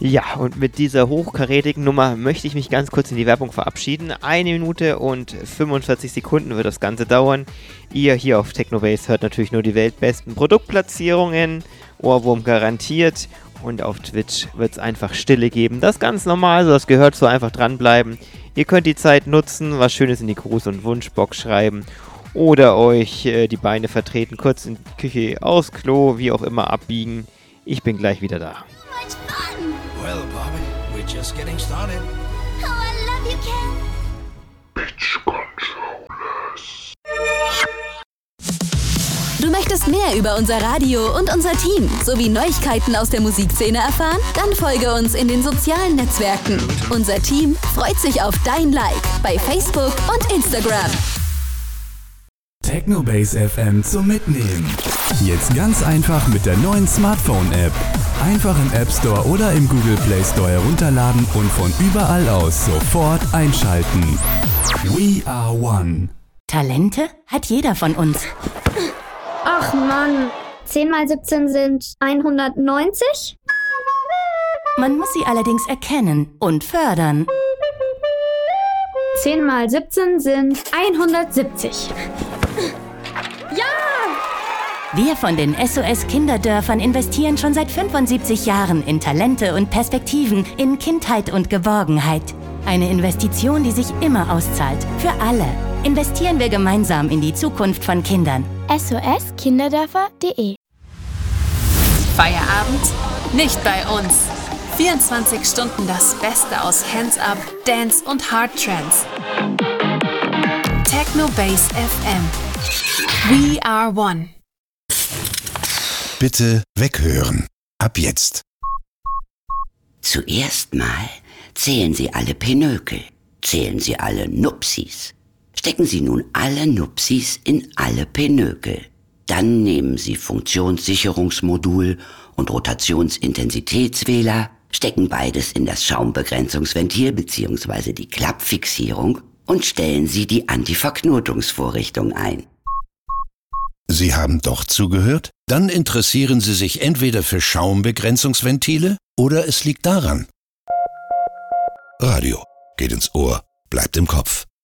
Ja, und mit dieser hochkarätigen Nummer möchte ich mich ganz kurz in die Werbung verabschieden. 1 Minute und 45 Sekunden wird das Ganze dauern. Ihr hier auf Technobase hört natürlich nur die weltbesten Produktplatzierungen, Ohrwurm garantiert. Und auf Twitch wird es einfach Stille geben. Das ist ganz normal, so das gehört so, einfach dranbleiben. Ihr könnt die Zeit nutzen, was Schönes in die Gruß- und Wunschbox schreiben. Oder euch die Beine vertreten, kurz in die Küche, aufs Klo, wie auch immer abbiegen. Ich bin gleich wieder da. Well, Bobby, we're just getting started. Oh, I love you, Ken. Pitch Controllers. Du möchtest mehr über unser Radio und unser Team sowie Neuigkeiten aus der Musikszene erfahren? Dann folge uns in den sozialen Netzwerken. Unser Team freut sich auf dein Like bei Facebook und Instagram. Technobase FM zum Mitnehmen. Jetzt ganz einfach mit der neuen Smartphone-App. Einfach im App Store oder im Google Play Store herunterladen und von überall aus sofort einschalten. We are one. Talente hat jeder von uns. Ach Mann, 10 mal 17 sind 190? Man muss sie allerdings erkennen und fördern. 10 mal 17 sind 170. Ja! Wir von den SOS Kinderdörfern investieren schon seit 75 Jahren in Talente und Perspektiven, in Kindheit und Geborgenheit. Eine Investition, die sich immer auszahlt. Für alle. Investieren wir gemeinsam in die Zukunft von Kindern. SOS-Kinderdörfer.de. Feierabend? Nicht bei uns. 24 Stunden das Beste aus Hands-Up, Dance und Hard Trance. Technobase FM. We are one. Bitte weghören. Ab jetzt. Zuerst mal zählen Sie alle Pinökel. Zählen Sie alle Nupsis. Stecken Sie nun alle Nupsis in alle Pinökel. Dann nehmen Sie Funktionssicherungsmodul und Rotationsintensitätswähler, stecken beides in das Schaumbegrenzungsventil bzw. die Klappfixierung und stellen Sie die Antiverknotungsvorrichtung ein. Sie haben doch zugehört? Dann interessieren Sie sich entweder für Schaumbegrenzungsventile oder es liegt daran. Radio geht ins Ohr, bleibt im Kopf.